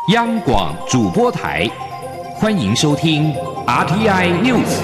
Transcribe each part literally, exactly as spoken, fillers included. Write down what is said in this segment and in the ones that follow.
央广主播台，欢迎收听 R T I News。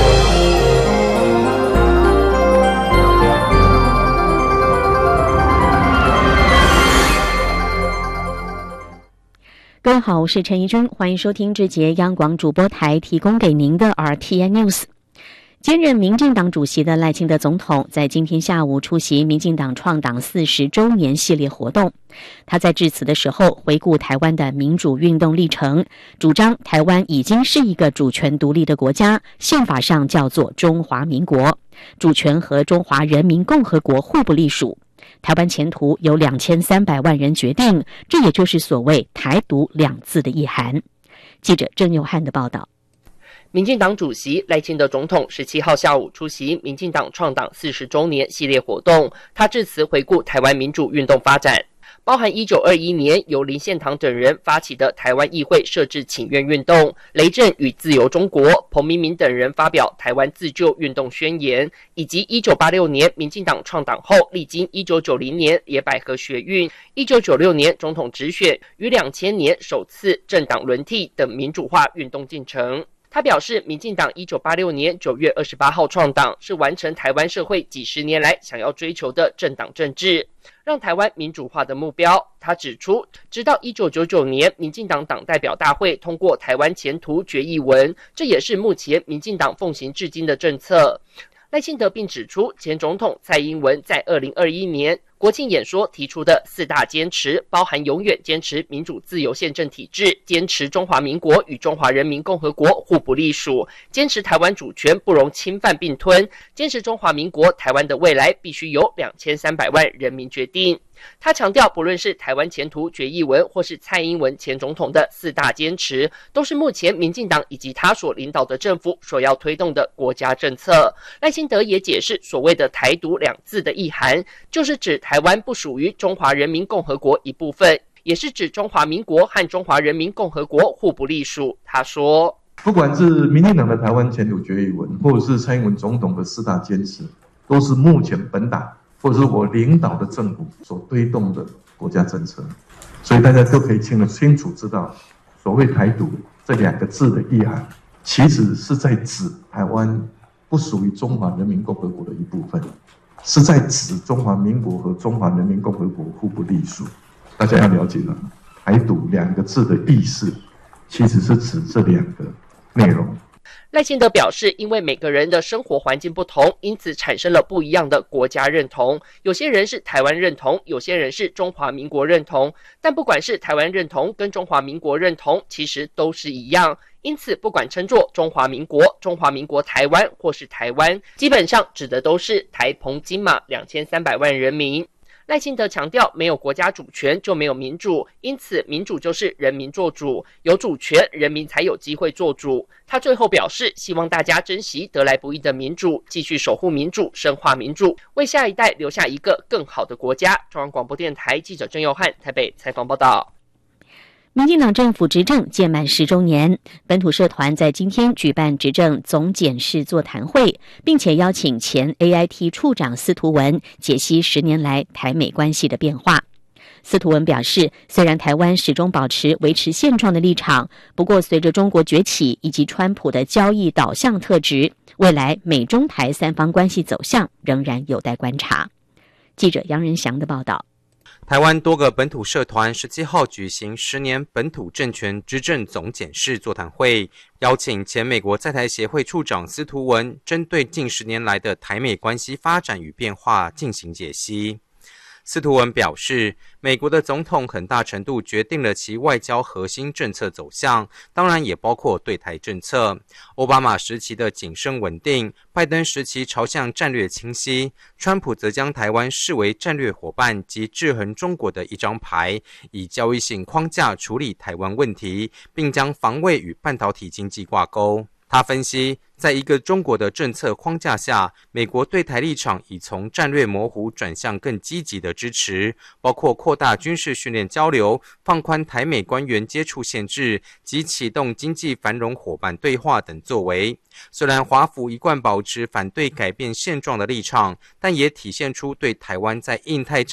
各位好，我是陈怡君，欢迎收听这节央广主播台提供给您的 R T I News。兼任民进党主席的赖清德总统在今天下午出席民进党创党四十周年系列活动。他在致辞的时候回顾台湾的民主运动历程，主张台湾已经是一个主权独立的国家，宪法上叫做中华民国，主权和中华人民共和国互不隶属。台湾前途由两千三百万人决定，这也就是所谓台独两字的意涵。记者郑佑汉的报道。 民进党主席赖清德总统十七号下午出席民进党创党四十周年系列活动，他致辞回顾台湾民主运动发展，包含一九二一年由林献堂等人发起的台湾议会设置请愿运动、雷震与自由中国、彭明敏等人发表台湾自救运动宣言，以及一九八六年民进党创党后历经一九九零年野百合学运、一九九六年总统直选与两千年首次政党轮替等民主化运动进程。他表示，民进党一九八六年九月二十八号创党，是完成台湾社会几十年来想要追求的政党政治，让台湾民主化的目标。他指出，直到一九九九年民进党党代表大会通过台湾前途决议文，这也是目前民进党奉行至今的政策。赖清德并指出，前总统蔡英文在二零二一年国庆演说提出的四大坚持，包含永远坚持民主自由宪政体制，坚持中华民国与中华人民共和国互不隶属，坚持台湾主权不容侵犯并吞，坚持中华民国台湾的未来必须由两千三百万人民决定。他强调，不论是台湾前途决议文或是蔡英文前总统的四大坚持，都是目前民进党以及他所领导的政府所要推动的国家政策。赖清德也解释，所谓的台独两字的意涵，就是指台湾不属于中华人民共和国一部分，也是指中华民国和中华人民共和国互不隶属。他说， 不管是民进党的台湾前途决议文，或者是蔡英文总统的四大坚持，都是目前本党或者是我领导的政府所推动的国家政策，所以大家都可以清清楚知道，所谓台独这两个字的意涵，其实是在指台湾不属于中华人民共和国的一部分，是在指中华民国和中华人民共和国互不隶属。大家要了解了，台独两个字的意思，其实是指这两个内容。 赖清德表示，因为每个人的生活环境不同，因此产生了不一样的国家认同。有些人是台湾认同，有些人是中华民国认同，但不管是台湾认同跟中华民国认同，其实都是一样。因此，不管称作中华民国、中华民国台湾或是台湾，基本上指的都是台澎金马两千三百万人民。赖清德强调，没有国家主权就没有民主，因此民主就是人民做主，有主权，人民才有机会做主。他最后表示，希望大家珍惜得来不易的民主，继续守护民主，深化民主，为下一代留下一个更好的国家。中央广播电台记者郑佑汉台北采访报道。 民进党政府执政届满十周年，本土社团在今天举办执政总检视座谈会，并且邀请前 A I T 处长司徒文解析十年来台美关系的变化。司徒文表示，虽然台湾始终保持维持现状的立场，不过随着中国崛起以及川普的交易导向特质，未来美中台三方关系走向仍然有待观察。记者杨仁祥的报道。 台湾多个本土社团十七号举行十年本土政权执政总检视座谈会，邀请前美国在台协会处长司徒文针对近十年来的台美关系发展与变化进行解析。司徒文表示，美国的总统很大程度决定了其外交核心政策走向，当然也包括对台政策。奥巴马时期的谨慎稳定，拜登时期朝向战略清晰，川普则将台湾视为战略伙伴及制衡中国的一张牌，以交易性框架处理台湾问题，并将防卫与半导体经济挂钩。他分析，在一个中国的政策框架下，美国对台立场已从战略模糊转向更积极的支持，包括扩大军事训练交流、放宽台美官员接触限制及启动经济繁荣伙伴对话等作为。虽然华府一贯保持反对改变现状的立场，但也体现出对台湾在印太战